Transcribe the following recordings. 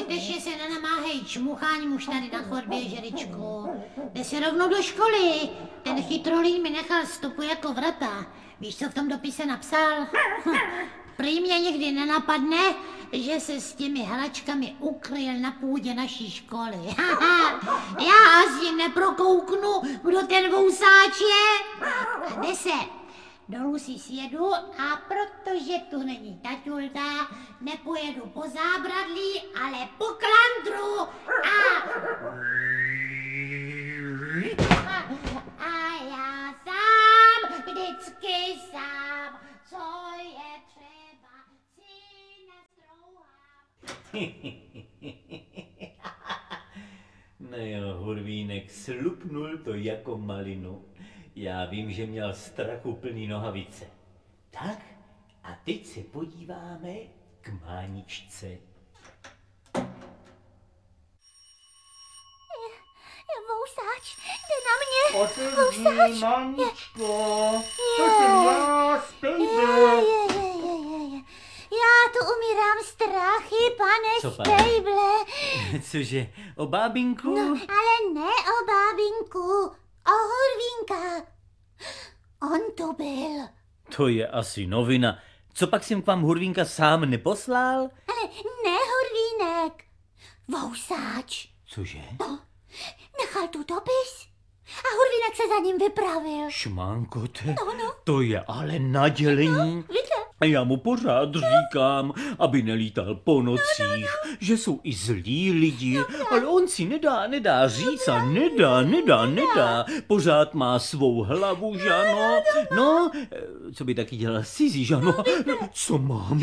zbytečně se nenamáhej čmucháním už tady na chodbě, žeričku. Jde se rovnou do školy. Ten chytrolín mi nechal stopu jako vrata. Víš, co v tom dopise napsal? Prý mě nikdy nenapadne, že se s těmi hračkami ukryl na půdě naší školy. Já asi neprokouknu, kdo ten vousáč je. A jde se. Dolů si sjedu a protože tu není taťulka, nepojedu po zábradlí, ale po klandru. A já sám, vždycky sám, co je třeba, si nestrouhám. No jo, Hurvínek slupnul to jako malinu. Já vím, že měl strach úplný nohavice. Tak a teď se podíváme k Máničce. Je vousáč, jde na mě. Otevři, Máničko, to jsem já, Spejble. Já tu umírám strachy, pane Co, pane? Spejble. Cože, o bábinku? No, ale ne o bábinku, o Hurvínka. On to byl. To je asi novina. Co pak jsem k vám Hurvínka sám neposlal? Ale ne Hurvínek, vousáč. Cože? No, nechal tu dopis a Hurvínek se za ním vypravil. Šmánkote, No. to je ale nadělení. Víte? A já mu pořád říkám, aby nelítal po nocích, že jsou i zlí lidi, ale on si nedá říct a nedá. Pořád má svou hlavu, žano. No, co by taky dělal cizí, žano? Co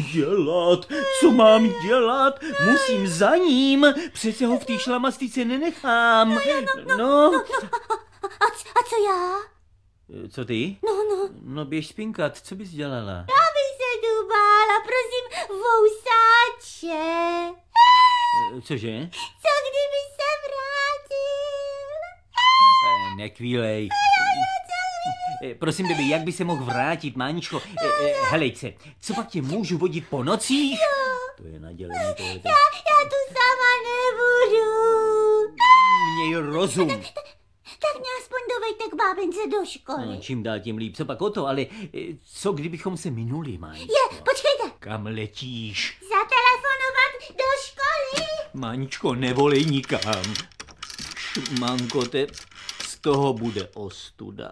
mám dělat? Musím za ním, přece ho v té šlamastice nenechám. No. A co já? Co ty? No. No běž spinkat, co bys dělala? Abych se tu bála, prosím, vousáče. Cože? Co kdyby se vrátil? Nekvílej. Prosím, baby, jak by se mohl vrátit, Máničko? Helejce, co pak tě můžu vodit po nocích? To je nadělení tohleto. Já tu sama nebudu. Měj rozum. Tak mě aspoň dovejte k bábince do školy. No, čím dál tím líp, co pak o to, ale co kdybychom se minuli, Máničko? Počkejte. Kam letíš? Zatelefonovat do školy. Máničko, nevolej nikam. Šmankote, z toho bude ostuda.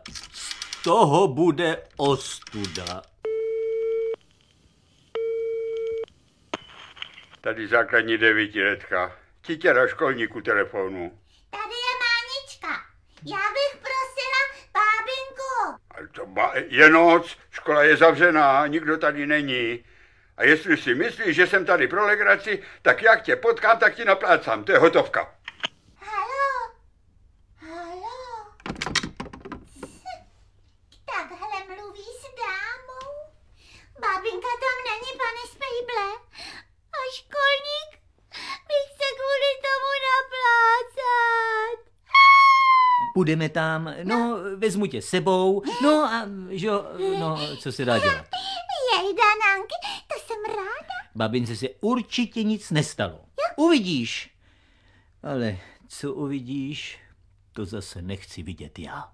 Tady základní 9letka. Titěra školníku telefonu. Tady je Mánička. Já bych prosila bábinku. Ale to je noc, škola je zavřená, nikdo tady není. A jestli si myslíš, že jsem tady pro legraci, tak jak tě potkám, tak ti naplácám, to je hotovka. Haló? Takhle mluví s dámou. Bábinka tam není, pane Spejble. A školník mi chce kvůli tomu naplácat. Půjdeme tam, no, vezmu tě sebou, no a co se dá dělat? Jej, Danánky, to jsem ráda. Babince se určitě nic nestalo. Uvidíš. Ale co uvidíš, to zase nechci vidět já.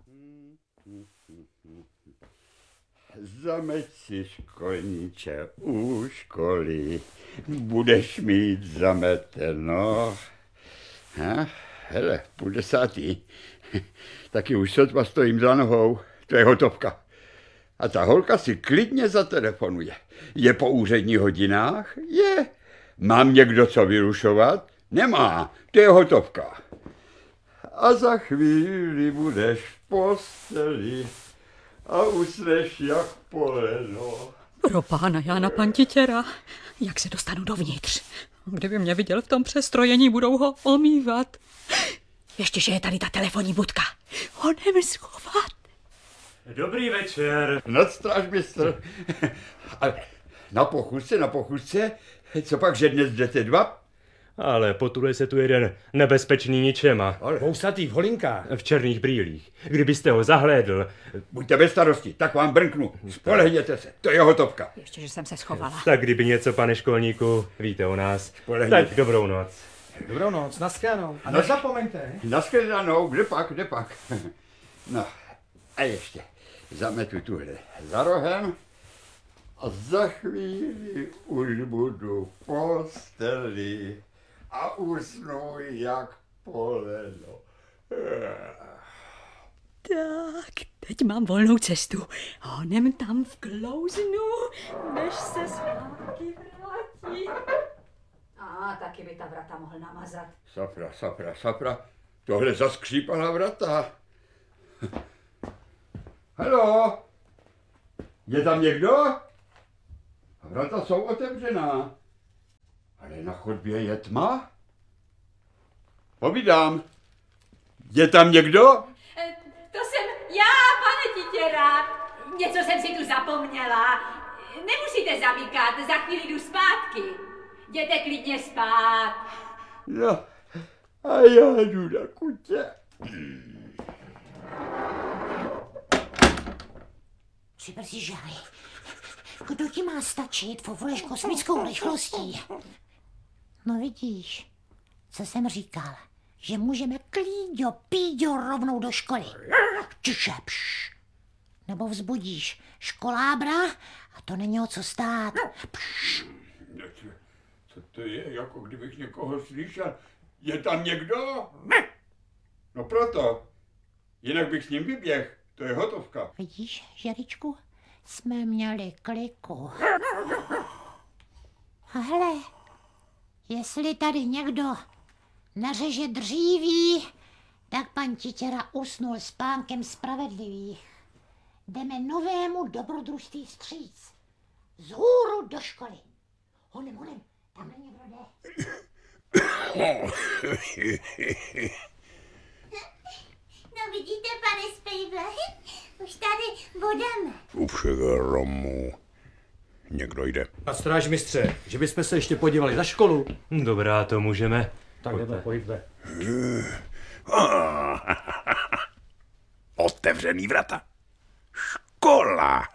Zameť si, školníče, u školy, budeš mít zameteno. Hele, 10:30. Taky už sotva stojím za nohou, to je hotovka. A ta holka si klidně zatelefonuje. Je po úředních hodinách? Je. Mám někdo co vyrušovat? Nemá, to je hotovka. A za chvíli budeš v posteli a usneš jak poleno. Pro pána Jána Pantitěra, jak se dostanu dovnitř? Kdyby mě viděl v tom přestrojení, budou ho omývat. Ještě, že je tady ta telefonní budka. Honem schovat. Dobrý večer. Nadstrážmistr. Ale na pochůzce, co pak, že dnes jdete dva? Ale potuluje se tu jeden nebezpečný ničema. Vousatý v holinkách. V černých brýlích. Kdybyste ho zahlédl. Buďte bez starosti, tak vám brnknu. Spolehněte se, to je hotovka. Ještě, že jsem se schovala. Tak kdyby něco, pane školníku, víte o nás. Spolehněte. Tak dobrou noc. Dobrou noc, naschledanou. A nezapomeňte. Naschledanou, kde pak. No, a ještě zametu tuhle za rohem a za chvíli už budu v posteli a usnu jak poleno. Tak, teď mám volnou cestu. Honem tam vklouznu, než se zpátky vrátí. A taky by ta vrata mohl namazat. Sapra, tohle zaskřípala vrata. Haló, je tam někdo? Vrata jsou otevřená, ale na chodbě je tma. Povídám, je tam někdo? To jsem já, pane Titěra. Něco jsem si tu zapomněla. Nemusíte zamykat, za chvíli jdu zpátky. Jděte klidně spát. No, a já jdu na kutě. Přibrzy žali. Kdo ti má stačit, povoleš kosmickou rychlostí? No vidíš, co jsem říkal, že můžeme klíďo, píďo rovnou do školy. Tiše, pš. Nebo vzbudíš školábra a to není o co stát. Pš. Co to je, jako kdybych někoho slyšel? Je tam někdo? No proto. Jinak bych s ním vyběh. To je hotovka. Vidíš, Žeričku, jsme měli kliku. A hele, jestli tady někdo nařeže dříví, tak pan Titěra usnul spánkem spravedlivých. Jdeme novému dobrodružství vstříc. Vzhůru do školy. Honem, tam někdo jde. No vidíte, pane Spejble, už tady budeme. Už je Romu. Někdo jde. A strážmistře, že bychom se ještě podívali za školu. Dobrá, to můžeme. Tak pojďme. Otevřený vrata. Škola.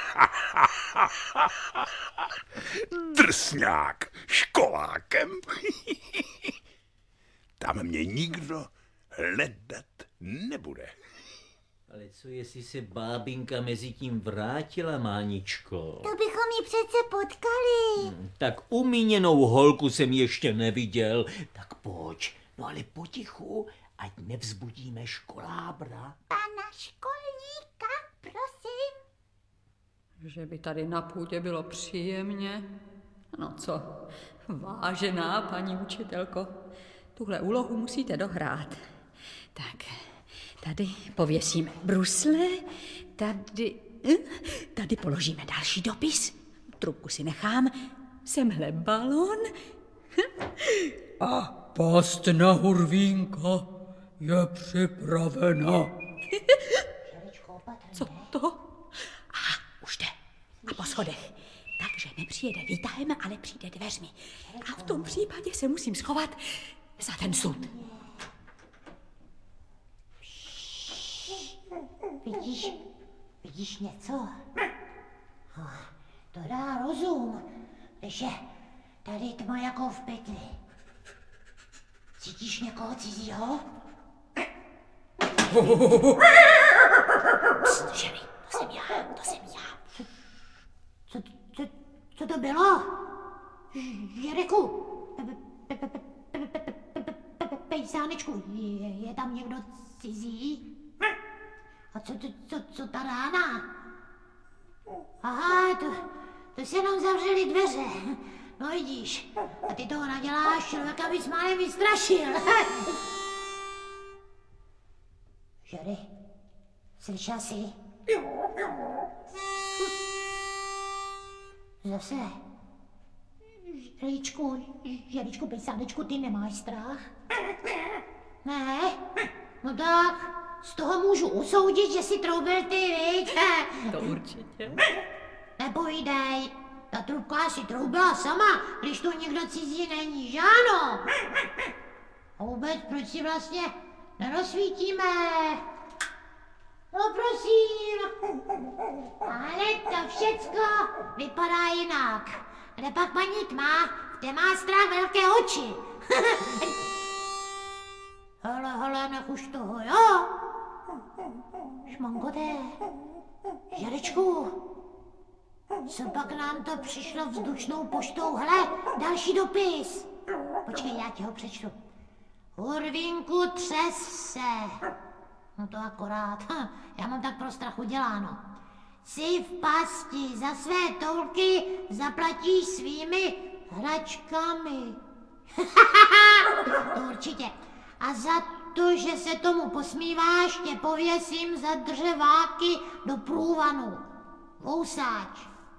Drsňák. Školákem. Tam mě nikdo hledat nebude. Ale co jestli se bábinka mezi tím vrátila, Máničko? To bychom ji přece potkali. Tak umíněnou holku jsem ještě neviděl. Tak pojď, no ale potichu, ať nevzbudíme školábra. Pana školníka, prosím. Že by tady na půdě bylo příjemně. No co, vážená paní učitelko, tuhle úlohu musíte dohrát. Tak, tady pověsíme brusle, tady položíme další dopis, trubku si nechám, semhle balon a past na hurvínka je připravena. Co to? Už jde. A po schodech. Takže nepřijede výtahem, ale přijde dveřmi. A v tom případě se musím schovat za ten sud. Vidíš něco? To dá rozum, když je tady tma jako v pytli. Cítíš někoho cizího? Pst, Ženy, to jsem já. Co to bylo? Žeriku, pejsánečku, je tam někdo cizí? A co ta rána? Aha, to se nám zavřely dveře. No vidíš, a ty toho naděláš, člověka bys málem vystrašil. Žery, slyšel jsi? Zase. Žeričku, pejsánečku, ty nemáš strach? Ne? No tak, z toho můžu usoudit, že si troubil ty, viď? To určitě. Nepovídej, ta trubka si troubila sama, když tu někdo cizí není, že ano? A vůbec, proč si vlastně nerozsvítíme? No prosím, ale to všecko vypadá jinak. Kde pak paní tma, kde má strach velké oči. nech už toho, jo? Šmonkote, Žerečku, co pak nám to přišlo vzdušnou poštou? Hele, další dopis. Počkej, já ti ho přečtu. Hurvínku, třes se. No to akorát, já mám tak pro strachu děláno. Jsi v pasti, za své toulky zaplatíš svými hračkami. To určitě. A za to, že se tomu posmíváš, tě pověsím za dřeváky do průvanu. Vousáč.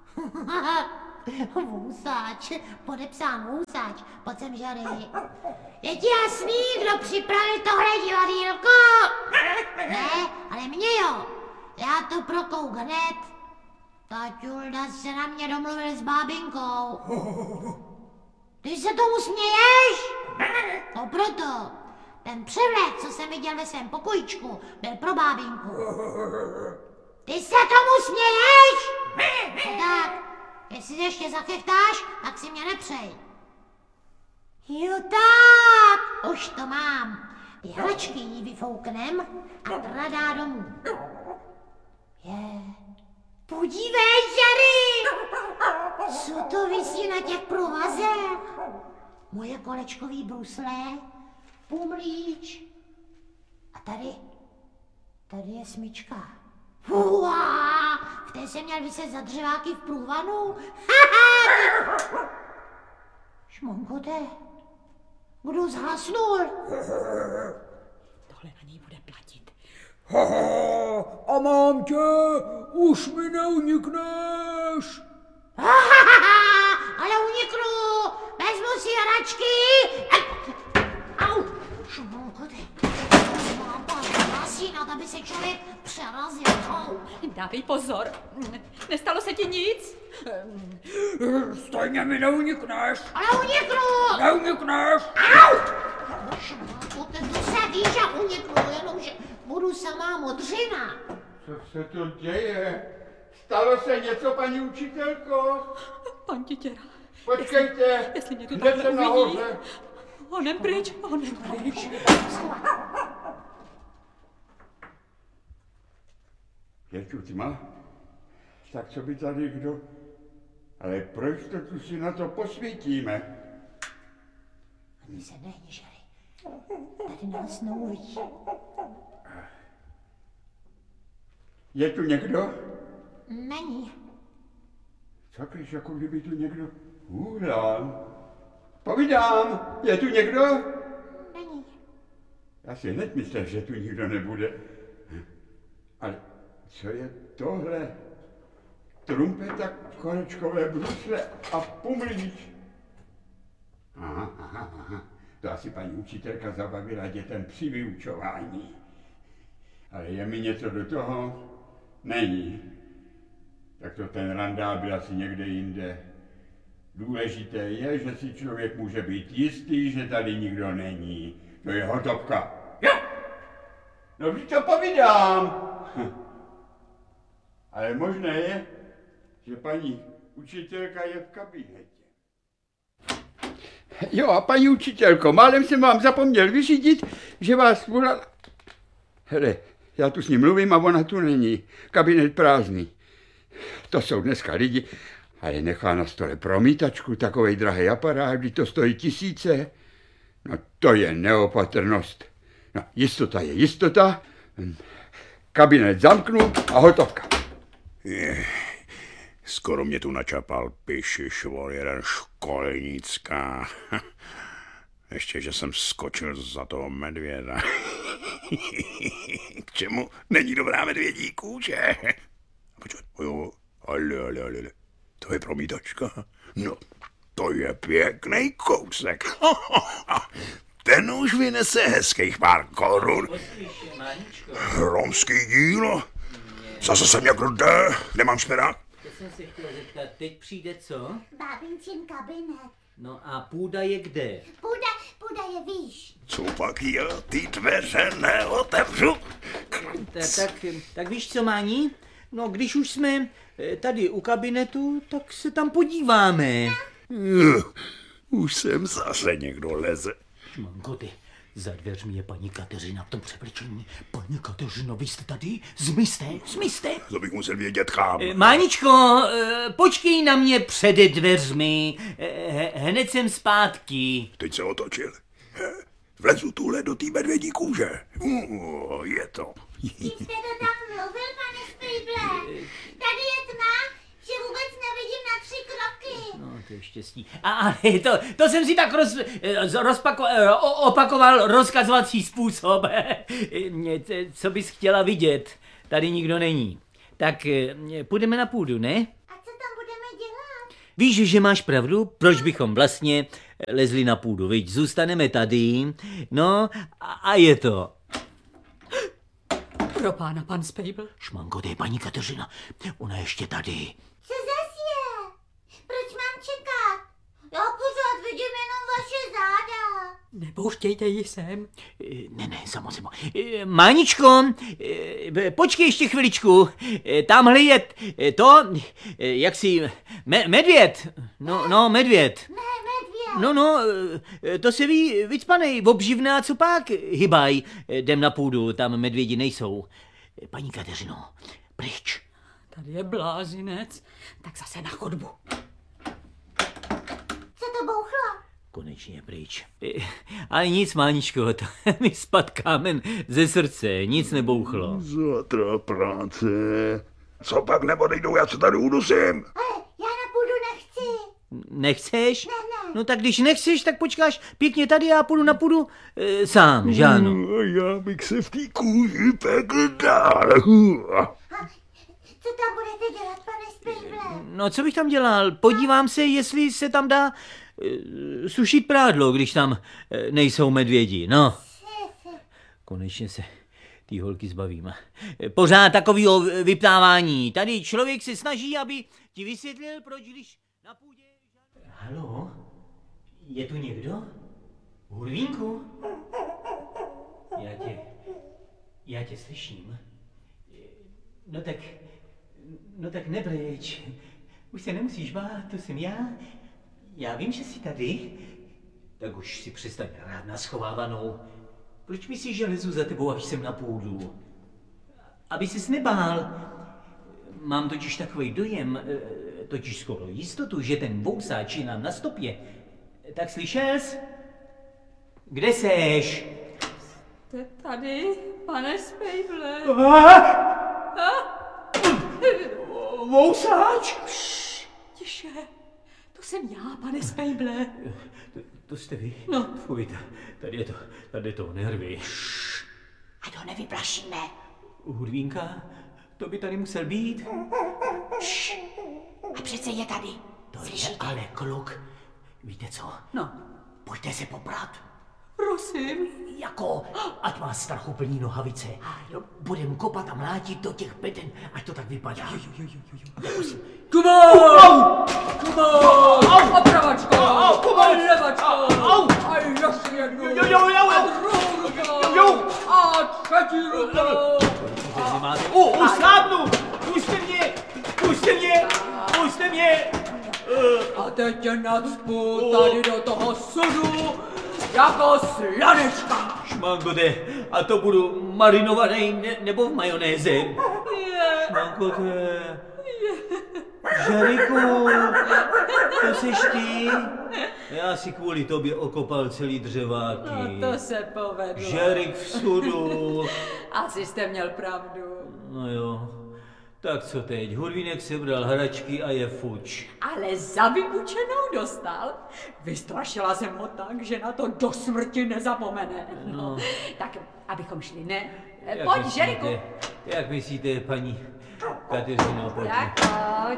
Vousáč, podepsán Vousáč, pojď sem, Žary. Je ti jasný, kdo připravil tohle divadýlko? Ne, ale mě jo. Já to prokouk hned. Taťulda se na mě domluvil s bábinkou. Ty se tomu směješ? No proto. Ten převlet, co jsem viděl ve svém pokojíčku, byl pro bábinku. Ty se tomu směješ? No tak, jestli ještě zakechtáš, tak si mě nepřej. Jo tak, už to mám. Ty hračky jí vyfouknem a tradá domů. Podívej, Žary! Co to visí na těch provazech? Moje kolečkový brusle, pumlíč. A tady je smyčka. Uá, v té jsem měl vyset za dřeváky v průvanu. Šmonkote, kdo zhasnul? Tohle na něj bude platit. A mám tě, už mi neunikneš. Ale uniknu, vezmu si hračky. Au, Šmonkote, mám pár hlasínat, aby se člověk přerazil. Dávej pozor, nestalo se ti nic? Stejně mi neunikneš. Ale uniknu! Neunikneš. Au! Šmonkote, to se víš a uniknu, jenomže budu samá modřina. Co se to děje? Stalo se něco, paní učitelko? Pan Titěra. Počkejte, Jestli mě to hned takhle jsem uvidí. nahoře. Honem pryč. Je tu tma? Tak co by tady kdo? Ale proč to tu si na to posvítíme? Ani se nehni, Žary. Tady nás neuvidí. Je tu někdo? Není. Co když, jako kdyby tu někdo hůlal? Povídám, je tu někdo? Není. Já si hned myslel, že tu nikdo nebude. Ale co je tohle? Trumpeta, kolečkové brusle a pumlíč. Aha. To asi paní učitelka zabavila dětem při vyučování. Ale je mi něco do toho? Není. Tak to ten randál byl asi někde jinde. Důležité je, že si člověk může být jistý, že tady nikdo není. To je hotovka. Jo! No vždyť to povídám. Ale možné je, že paní učitelka je v kabinetě. Jo a paní učitelko, málem jsem vám zapomněl vyřídit, že vás volala. Hele, já tu s ním mluvím a ona tu není. Kabinet prázdný. To jsou dneska lidi, ale nechá na stole promítačku, takovej drahý aparát, kdy to stojí tisíce. No to je neopatrnost. No jistota je jistota. Kabinet zamknu a hotovka. Skoro mě tu načapal pišišvol jeden školnická. Ještě, že jsem skočil za toho medvěda. K čemu není dobrá medvědí kůže? Počkej, jo, ale, to je promítačka. No, to je pěkný kousek. Ten už vynese hezkých pár korun. Romský dílo. Zase jsem někdo jde, nemám šperák. To jsem se chtěl zeptat, teď přijde co? Bábincin kabinet. No a půda je kde? Půda je výš. Co pak já ty dveře neotevřu? Tak víš co, Máni? No když už jsme tady u kabinetu, tak se tam podíváme. Už sem zase někdo leze. Šmonkoty, Za dveřmi je paní Kateřina v tom převlečení. Paní Kateřino, vy jste tady? Zmizte. To bych musel vědět kam. Máničko, počkej na mě před dveřmi. Hned jsem zpátky. Teď se otočil. Vlezu tuhle do té medvědí kůže. Je to. Vy jste to tam mluvil, pane Spejble. Tady je tma, že vůbec nevidím na 3 kroky. No, to je štěstí. Ale to jsem si tak opakoval rozkazovací způsob. Co bys chtěla vidět? Tady nikdo není. Tak půjdeme na půdu, ne? A co tam budeme dělat? Víš, že máš pravdu? Proč bychom vlastně lezli na půdu, viď? Zůstaneme tady, no a je to. Pro pána, pan Spejbl. Šmanko, to je paní Kateřina. Ona ještě tady. Co zas je? Proč mám čekat? Já pořád vidím jenom vaše záda. Nepouštějte ji sem. Ne, samozřejmě. Máničko, počkej ještě chviličku. Tamhle je to, jaksi, medvěd. No, medvěd. Ne, medvěd. No, to se ví, vycpanej, obživná, co pak, hybaj. Jdem na půdu, tam medvědi nejsou. Paní Kateřino, pryč. Tady je blázinec, tak zase na chodbu. Co to bouchlo? Konečně pryč. Ale nic, Máničko, to mi spadl kámen ze srdce, nic nebouchlo. Zatra práce. Co pak neodejdou, já se tady udusím. Já na půdu nechci. Nechceš? Ne. No tak když nechceš, tak počkáš pěkně tady, já půjdu na půdu sám, že ano? Já bych se v té kůži pekl dál. Co tam budete dělat, pane Spejble? No co bych tam dělal? Podívám se, jestli se tam dá sušit prádlo, když tam nejsou medvědi, no. Konečně se ty holky zbavím. Pořád takovýho vyptávání. Tady člověk se snaží, aby ti vysvětlil, proč když na půdě... Haló? Je tu někdo? Hurvínku? Já tě slyším. No tak nepryč. Už se nemusíš bát, to jsem já. Já vím, že jsi tady. Tak už si přestaň hrát na schovávanou. Proč myslíš, že lezu za tebou, až jsem na půdu? Aby ses nebál. Mám totiž takový dojem, totiž skoro jistotu, že ten vousáč je nám na stopě. Tak slyšel jsi? Kde seš? Jste tady, pane Spejble. Vousáč? Tiše, to jsem já, pane Spejble. To jste vy? No. Fuj, tady je to nervy. A to nevyplašíme. Hudvínka, to by tady musel být. A přece je tady. To je ale kluk. Víte co? No. Pojďte se poprat. Prosím. Jako, ať má strachu plný nohavice. Budem kopat a mlátit do těch beden, ať to tak vypadá. Kumar! Opravačko! Levačko! A ještě jednou! A druhou rukou! A třetí rukou! Uslábnu! Pušte mě! A teď tě nacpu tady do toho sudu jako slanečka! Šmankote, a to budu marinovaný nebo v majonéze? Šmankote, Žeriku, to seš ty? Já si kvůli tobě okopal celý dřeváky. No to se povedlo. Žerik v sudu. Asi jste měl pravdu. No jo, tak co teď? Hurvínek sebral hračky a je fuč. Ale za vyučenou dostal. Vystrašila jsem ho tak, že na to do smrti nezapomene. No. Tak, abychom šli, ne? Jak Pojď, myslíte? Žeriku. Jak myslíte, paní Kateřino, pojďme. Tak pojď.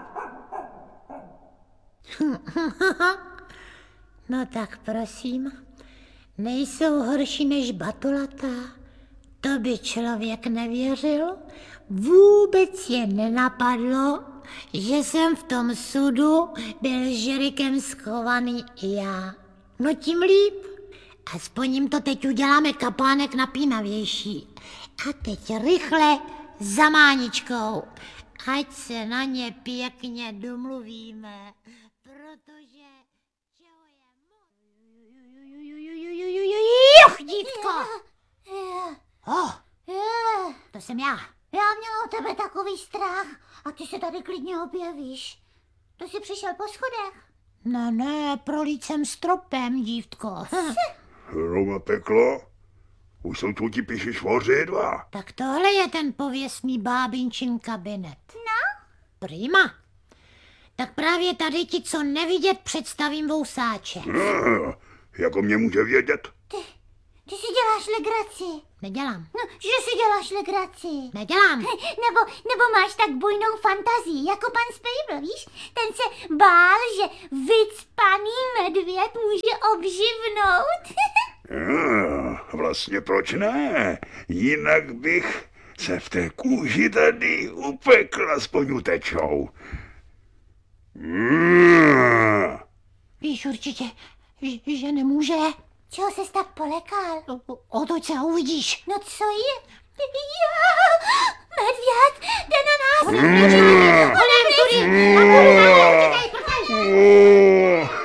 No tak prosím, nejsou horší než batulata. To by člověk nevěřil. Vůbec je nenapadlo, že jsem v tom sudu byl Žerikem schovaný i já. No tím líp. Aspoň jim to teď uděláme kapánek napínavější. A teď rychle za Máničkou. Ať se na ně pěkně domluvíme, protože... dívko. To jsem já. Já měla o tebe takový strach a ty se tady klidně objevíš. To jsi přišel po schodech. Ne, prolít jsem stropem, dívko. Roma peklo? Už jsou tu ti píši švořidla. Tak tohle je ten pověstný bábinčin kabinet. No? Prima. Tak právě tady ti, co nevidět, představím vousáče. Jako mě může vědět? Ty si děláš legraci. Nedělám. No, že si děláš legraci. Nedělám. Nebo máš tak bujnou fantazii, jako pan Spejbl, víš? Ten se bál, že vycpaný medvěd může obživnout. Vlastně proč ne? Jinak bych se v té kůži tady upekl aspoň utečou. Víš určitě, že nemůže. Čeho ses tak polekal? Otoč se a uvidíš. No co je? Medvěd, jde na nás! Honem tudy, na půdu, utíkej, prchej.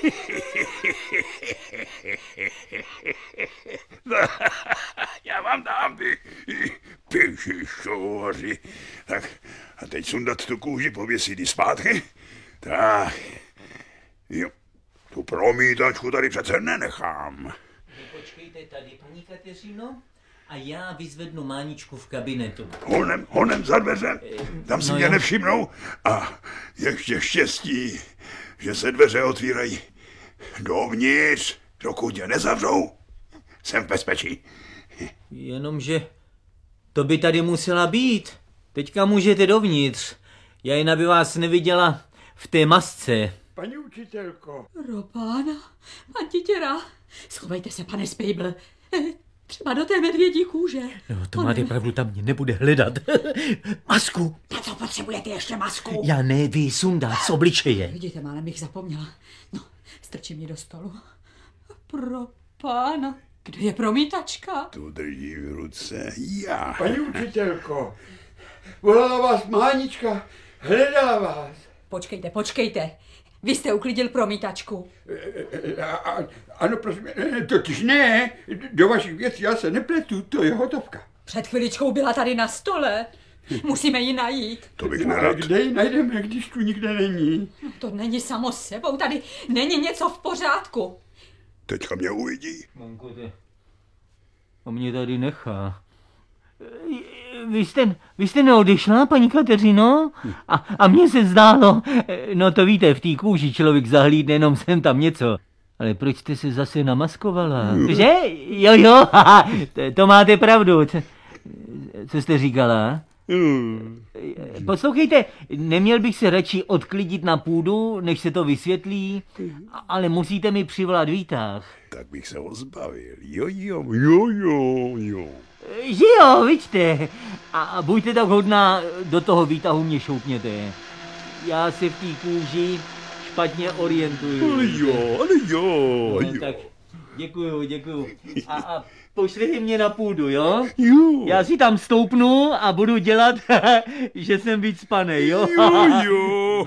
Já vám dám ty pěši šoři. Tak a teď sundat tu kůži, pověsit ji zpátky. Tak, jo, tu promítačku tady přece nenechám. Počkejte tady, paní Kateřino, a já vyzvednu Máničku v kabinetu. Honem za dveře, tam si No mě jo. nevšimnou a ještě štěstí, že se dveře otvírají dovnitř, dokud je nezavřou. Jsem v bezpečí. Jenomže to by tady musela být. Teďka můžete dovnitř. Já jen aby vás neviděla v té masce. Paní učitelko. Robána, pan Titěra, schovejte se, pane Spejbl. Třeba do té medvědí kůže. No, to máte pravdu, tam mě nebude hledat. Masku! Na co potřebujete ještě masku? Já ne, vy sundat z obličeje. Vidíte, málem bych zapomněla. No, strčím ji do stolu. Pro pána, kde je promítačka? Tu drží v ruce já. Paní učitelko, volala vás Mánička, hledala vás. Počkejte. Vy jste uklidil promítačku. Ano, prosím, totiž ne, do vašich věcí já se nepletu, to je hotovka. Před chviličkou byla tady na stole. Musíme ji najít. To bych A nerad. kde ji najdeme, když tu nikde není? No, to není samo sebou, tady není něco v pořádku. Teďka mě uvidí. Monko, to mě tady nechá. Vy jste neodešla, paní Kateřino? A mně se zdálo, no to víte, v té kůži člověk zahlídne jenom sem tam něco. Ale proč jste se zase namaskovala? Že? Jo, to máte pravdu. Co jste říkala? Poslouchejte, neměl bych se radši odklidit na půdu, než se to vysvětlí, ale musíte mi přivolat výtah. Tak bych se ho zbavil. Jo. Že jo, vidíte. A buďte tak hodná, do toho výtahu mě šoupněte. Já se v té kůži špatně orientuju. Ale jo. No, tak děkuju. A pošlete mě na půdu, jo? Jo. Já si tam stoupnu a budu dělat, že jsem vycpanej, jo? Jo.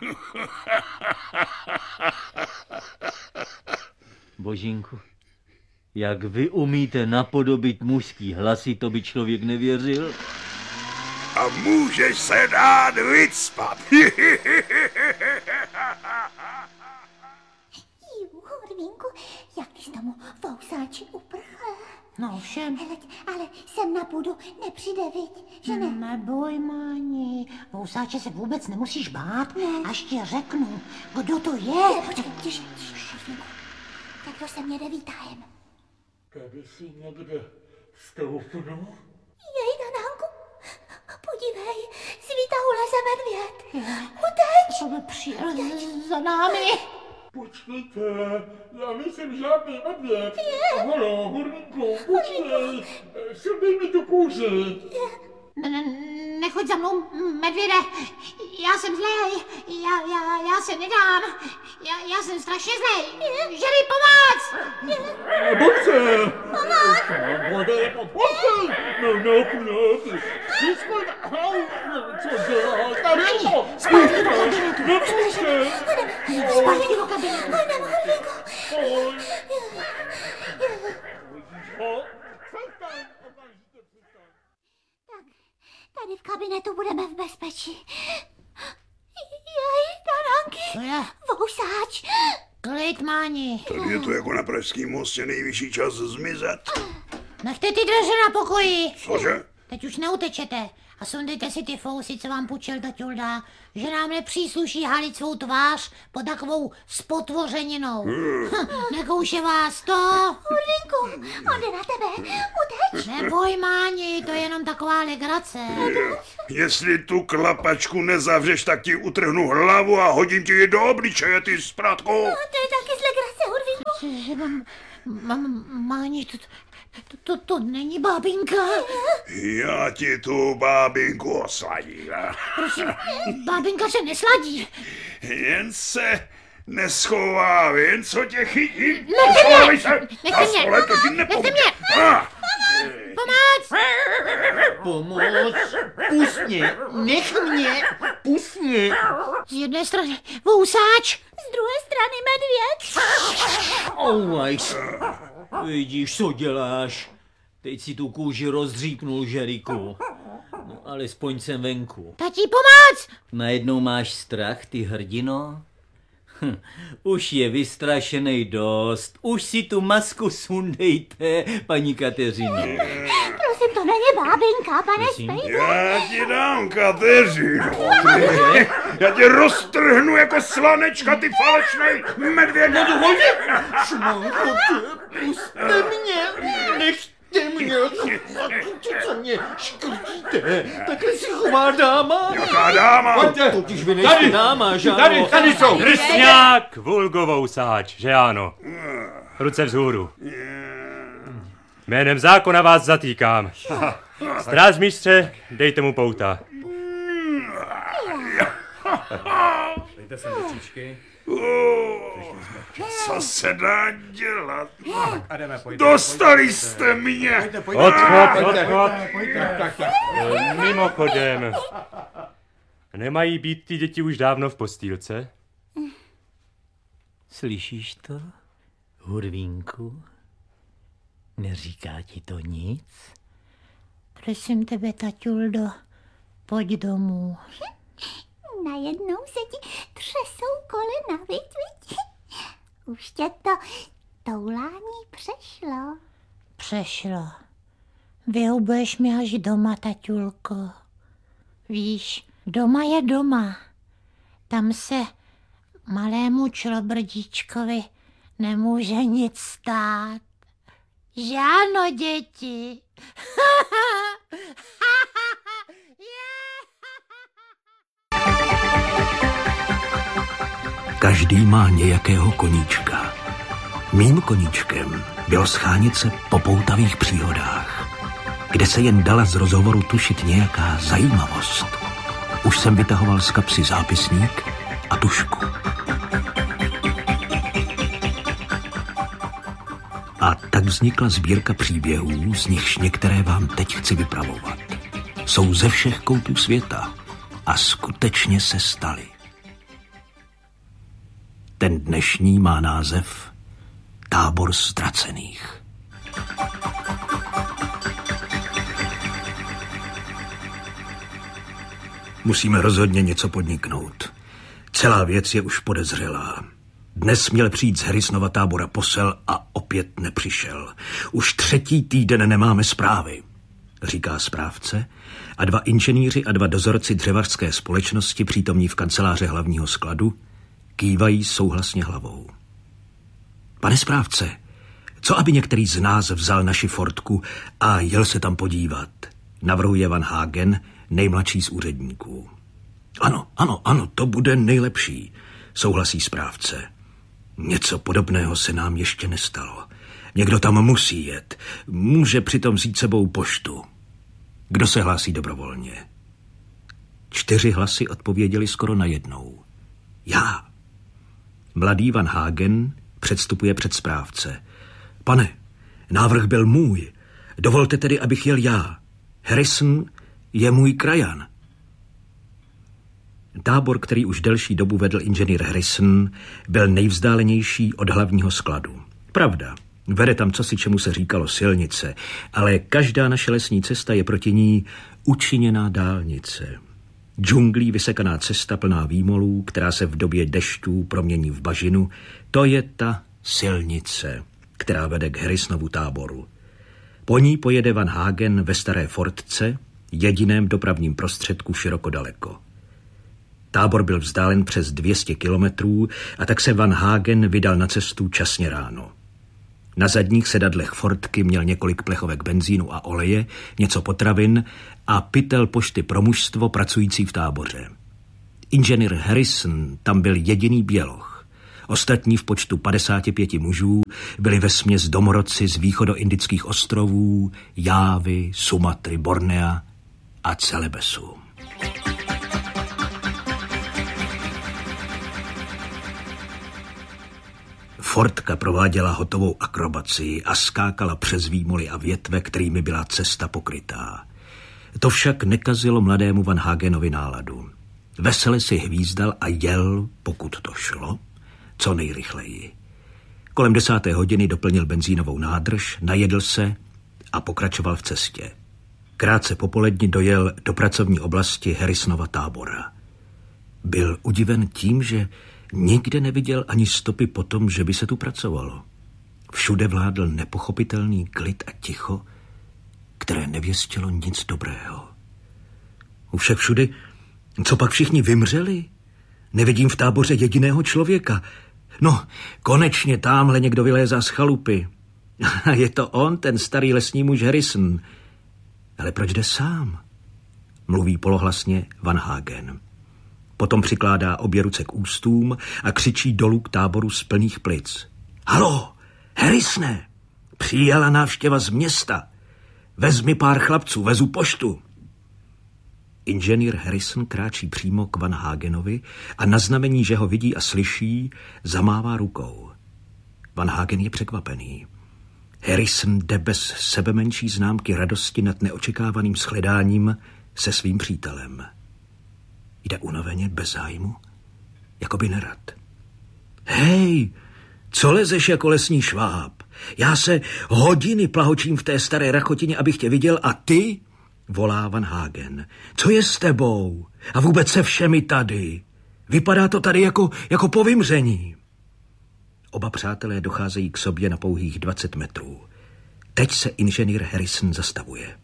Božínku, jak vy umíte napodobit mužský hlasy, to by člověk nevěřil. A můžeš se dát vycpat. Hurvínku, jak jsi tomu vousáči uprchl? No všem. Hele, ale sem na půdu nepřijde, viď? Že ne? Neboj, Máni, vousáče se vůbec nemusíš bát, až ti řeknu, kdo to je. Počkej, tiš, Hurvínku. Tak to se mě jde výtahem. Tady si někde stoupnu. Jej, Danánku, podívej, z výtahu leze medvěd. Uteč! To by přijel za námi. Počkejte, já nejsem žádný medvěd. Halo, Hurvínku, počkej, sundej mi tu kůži. Nechoď za mnou, medvěde, já jsem zlej, já se nedám, já jsem strašně zlej, Žery, pomoc! Bojce! Pomoc! No, Vyskoň, co děláš? Zpátky do kabinetu, Nepustě! zpátky do kabinetu. Jdem, Hurvínku. v kabinetu budeme v bezpečí. Jej, Taranky, Co je? vousáč. Klid, Máni. Tady je to jako na Pražském mostě, nejvyšší čas zmizet. Nechte ty dveře na pokoji. Cože? Teď už neutečete. A sundejte si ty fousy, co vám půjčil taťulda, že nám nepřísluší halit svou tvář pod takovou spotvořeninou. Nekouše vás to? Hurvinku, on jde na tebe, uteč. Neboj, Máni, to je jenom taková legrace. Jestli tu klapačku nezavřeš, tak ti utrhnu hlavu a hodím ti ji do obličeje, ty sprátko. To je taky z legrace, Hurvinku. Že Máni, to není bábinka. Já ti tu bábinku osladím. Prosím, bábinka se nesladí. Jen se neschová, jen co tě chytím. Nechte mě! A stole to ti nepomůže. Pomoc! Pomoc! Pust mě! Nech mě! Pust mě! Z jedné strany vousáč. Z druhé strany medvěd. Ouaj. Vidíš, co děláš? Teď si tu kůži rozdřípnul, Žeriku. No, alespoň jsem venku. Tati, pomoc! Najednou máš strach, ty hrdino? Už je vystrašenej dost. Už si tu masku sundejte, paní Kateřino. Prosím, to není bábinka, pane Spejble. Já ti dám, Kateřino. Já tě roztrhnu jako slanečka, ty falešnej medvěd. Puste mě! Nechte mě! Co mě škrtíte? Takhle si chová dáma? Jaká dáma? Totiž vy nejste dáma, že ano? Tady jsou. Drsňák, vulgovousáč, že ano. Ruce vzhůru. Jménem zákona vás zatýkám. Strážmistře, dejte mu pouta. Dejte sem věcičky. Co se dá dělat? A jdeme, Dostali jste mě! Odchod. Mimochodem. Nemají být ty děti už dávno v postýlce? Slyšíš to, Hurvínku? Neříká ti to nic? Prosím tebe, taťuldo, pojď domů. Najednou se ti třesou kolena, viď? Už tě to toulání přešlo. Přešlo. Vyhubuješ mi až doma, taťulko. Víš, doma je doma. Tam se malému člobrdíčkovi nemůže nic stát. Že ano, děti? Každý má nějakého koníčka. Mým koníčkem bylo schánět se po poutavých příhodách, kde se jen dala z rozhovoru tušit nějaká zajímavost. Už jsem vytahoval z kapsy zápisník a tužku. A tak vznikla sbírka příběhů, z nichž některé vám teď chci vypravovat. Jsou ze všech koutů světa a skutečně se staly. Ten dnešní má název Tábor ztracených. Musíme rozhodně něco podniknout. Celá věc je už podezřelá. Dnes měl přijít z Harrisonova tábora posel a opět nepřišel. Už 3. týden nemáme zprávy, říká správce, a 2 inženýři a 2 dozorci dřevařské společnosti přítomní v kanceláře hlavního skladu kývají souhlasně hlavou. Pane správce, co aby některý z nás vzal naši Fordku a jel se tam podívat, navrhuje Van Hagen, nejmladší z úředníků. Ano, to bude nejlepší, souhlasí správce. Něco podobného se nám ještě nestalo. Někdo tam musí jet. Může přitom vzít sebou poštu. Kdo se hlásí dobrovolně? 4 hlasy odpověděli skoro najednou. Já. Mladý Van Hagen předstupuje před správce. Pane, návrh byl můj. Dovolte tedy, abych jel já. Harrison je můj krajan. Tábor, který už delší dobu vedl inženýr Harrison, byl nejvzdálenější od hlavního skladu. Pravda, Vede tam cosi, čemu se říkalo silnice, ale každá naše lesní cesta je proti ní učiněná dálnice. Džunglí vysekaná cesta plná výmolů, která se v době dešťů promění v bažinu, to je ta silnice, která vede k Harrisonovu táboru. Po ní pojede Van Hagen ve staré Fordce, jediném dopravním prostředku široko daleko. Tábor byl vzdálen přes 200 kilometrů a tak se Van Hagen vydal na cestu časně ráno. Na zadních sedadlech Fordky měl několik plechovek benzínu a oleje, něco potravin a pytel pošty pro mužstvo pracující v táboře. Inženýr Harrison tam byl jediný běloch. Ostatní v počtu 55 mužů byli vesměs domorodci z východoindických ostrovů, Jávy, Sumatry, Bornea a Celebesu. Fordka prováděla hotovou akrobaci a skákala přes výmoly a větve, kterými byla cesta pokrytá. To však nekazilo mladému Van Hagenovi náladu. Vesele si hvízdal a jel, pokud to šlo, co nejrychleji. Kolem 10. hodiny doplnil benzínovou nádrž, najedl se a pokračoval v cestě. Krátce popoledni dojel do pracovní oblasti Harrisonova tábora. Byl udiven tím, že nikde neviděl ani stopy po tom, že by se tu pracovalo. Všude vládl nepochopitelný klid a ticho, které nevěstilo nic dobrého. Však všude, co pak všichni vymřeli? Nevidím v táboře jediného člověka. No, konečně támhle někdo vylézá z chalupy. Je to on, ten starý lesní muž Harrison. Ale proč jde sám? Mluví polohlasně Van Hagen. Potom přikládá obě ruce k ústům a křičí dolů k táboru z plných plic. Halo, Harrisone, přijela návštěva z města. Vezmi pár chlapců, vezu poštu. Inženýr Harrison kráčí přímo k Van Hagenovi a na znamení, že ho vidí a slyší, zamává rukou. Van Hagen je překvapený. Harrison jde bez sebemenší známky radosti nad neočekávaným shledáním se svým přítelem. Jde unaveně, bez zájmu, jako by nerad. Hej, co lezeš jako lesní šváb? Já se hodiny plahočím v té staré rachotině, abych tě viděl, a ty? Volá Van Hagen. Co je s tebou? A vůbec se všemi tady? Vypadá to tady jako po vymření. Oba přátelé docházejí k sobě na pouhých 20 metrů. Teď se inženýr Harrison zastavuje.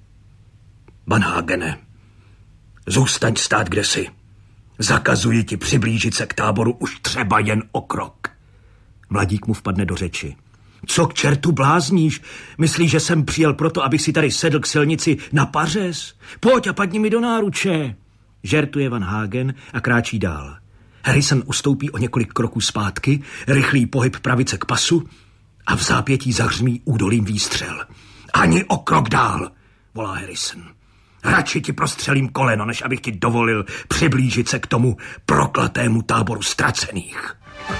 Van Hagene, zůstaň stát, kde jsi. Zakazuji ti přiblížit se k táboru už třeba jen o krok. Mladík mu vpadne do řeči. Co k čertu blázníš? Myslíš, že jsem přijel proto, abych si tady sedl k silnici na pařez? Pojď a padni mi do náruče. Žertuje Van Hagen a kráčí dál. Harrison ustoupí o několik kroků zpátky, rychlý pohyb pravice k pasu a v zápětí zahřmí údolím výstřel. Ani o krok dál, volá Harrison. Radši ti prostřelím koleno, než abych ti dovolil přiblížit se k tomu proklatému táboru ztracených.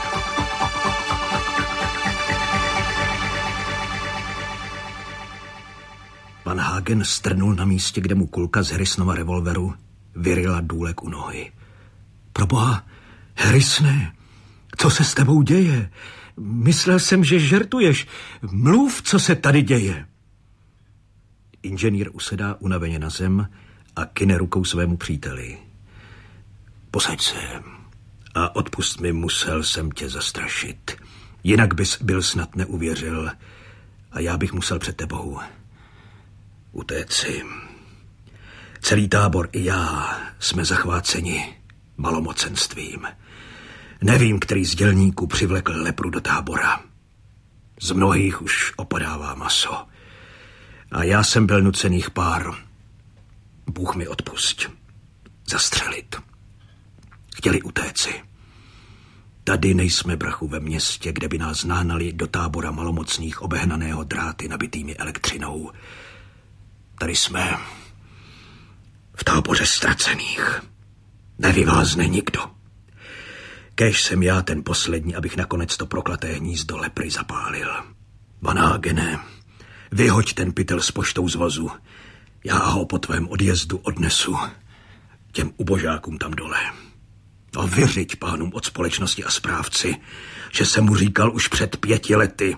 Van Hagen strnul na místě, kde mu kulka z Harrisonova revolveru vyryla důlek u nohy. Proboha, Harrisone, co se s tebou děje? Myslel jsem, že žertuješ. Mluv, co se tady děje. Inženýr usedá unaveně na zem a kyne rukou svému příteli. Posaď se a odpust mi, musel jsem tě zastrašit. Jinak bys byl snad neuvěřil a já bych musel před tebou utéct si. Celý tábor i já jsme zachváceni malomocenstvím. Nevím, který z dělníků přivlekl lepru do tábora. Z mnohých už opadává maso. A já jsem byl nucených pár, Bůh mi odpusť, zastřelit. Chtěli utéci. Tady nejsme, brachu, ve městě, kde by nás nahnali do tábora malomocných obehnaného dráty nabitými elektřinou. Tady jsme v táboře ztracených. Nevyvázne nikdo. Kéž jsem já ten poslední, abych nakonec to proklaté hnízdo lepry zapálil. Van Hagene, vyhoď ten pytel s poštou z vozu. Já ho po tvém odjezdu odnesu těm ubožákům tam dole. A vyřiď pánům od společnosti a správci, že jsem mu říkal už před 5 lety,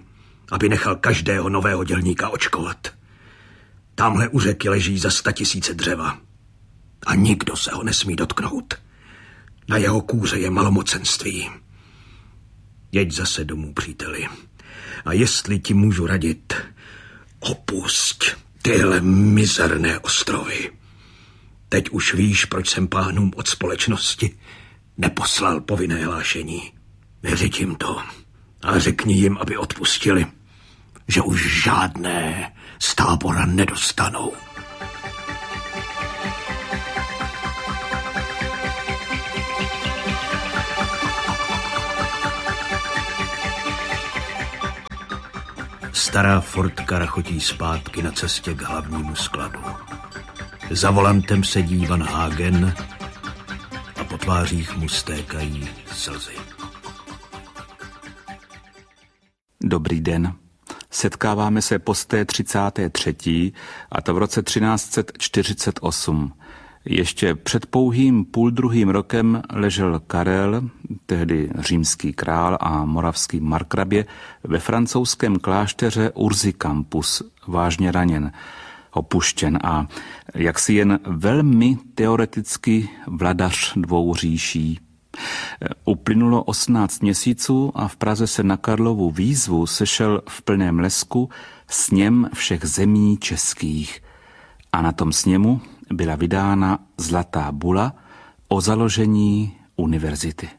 aby nechal každého nového dělníka očkovat. Tamhle u řeky leží za 100 000 dřeva a nikdo se ho nesmí dotknout. Na jeho kůře je malomocenství. Jeď zase domů, příteli. A jestli ti můžu radit, opusť tyhle mizerné ostrovy. Teď už víš, proč jsem pánům od společnosti neposlal povinné hlášení. Vyřiď jim to a řekni jim, aby odpustili, že už žádné z tábora nedostanou. Stará Fordka rachotí zpátky na cestě k hlavnímu skladu. Za volantem sedí Van Hagen a po tvářích mu stékají slzy. Dobrý den. Setkáváme se po 33. a to v roce 1348. Ještě před pouhým 1,5 rokem ležel Karel, tehdy římský král a moravský markrabě, ve francouzském klášteře Urzicampus, vážně raněn, opuštěn a jaksi jen velmi teoreticky vladař 2 říší. Uplynulo 18 měsíců a v Praze se na Karlovu výzvu sešel v plném lesku sněm všech zemí českých. A na tom sněmu byla vydána zlatá bula o založení univerzity.